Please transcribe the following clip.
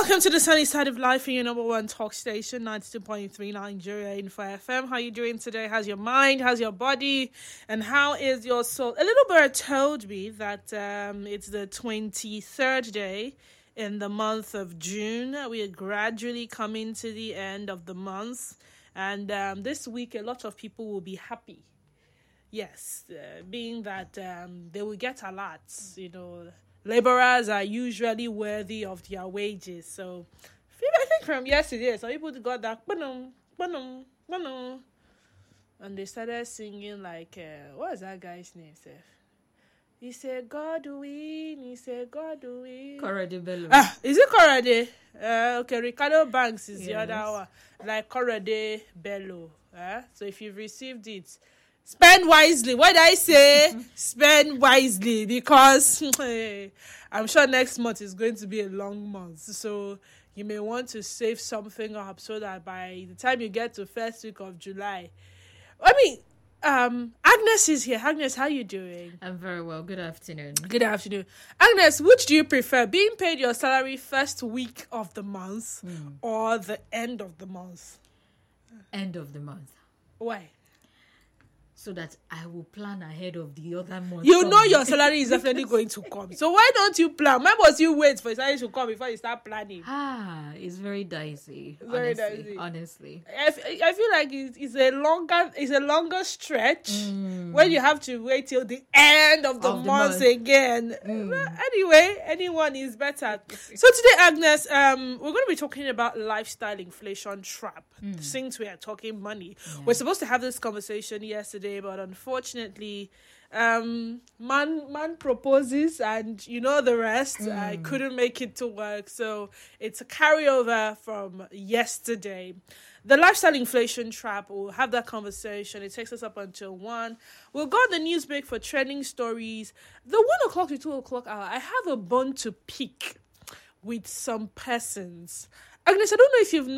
Welcome to the sunny side of life in your number one talk station, 92.3 Nigeria Info FM. How are you doing today? How's your mind? How's your body? And how is your soul? A little bird told me that it's the 23rd day in the month of June. We are gradually coming to the end of the month. And this week, a lot of people will be happy. Yes, being that they will get alerts, Laborers are usually worthy of their wages. So, I think from yesterday, some people got that, and they started singing like, what is that guy's name, Seth? He said, God win. He said, God win. Korede Bello. Is it Korede? Okay, Ricardo Banks is the other one. Like Korede Bello. So if you've received it, spend wisely. What did I say? Spend wisely, because I'm sure next month is going to be a long month. So you may want to save something up so that by the time you get to first week of July, Agnes is here. Agnes, how are you doing? I'm very well. Good afternoon. Good afternoon. Agnes, which do you prefer? Being paid your salary first week of the month or the end of the month? End of the month. Why? So that I will plan ahead of the other month. You know your salary is definitely going to come. So why don't you plan? Why must you wait for your salary to come before you start planning? It's very dicey. Very dicey. Honestly. I feel like it's a longer stretch when you have to wait till the end of the month again. Anyway, anyone is better. So today, Agnes, we're going to be talking about lifestyle inflation trap. Since we are talking money, we're supposed to have this conversation yesterday, but unfortunately, man proposes, and you know the rest. I couldn't make it to work, so it's a carryover from yesterday. The lifestyle inflation trap, we'll have that conversation. It takes us up until 1. We'll go on the news break for trending stories. The 1 o'clock to 2 o'clock hour, I have a bone to pick with some persons. Agnes, I don't know if you've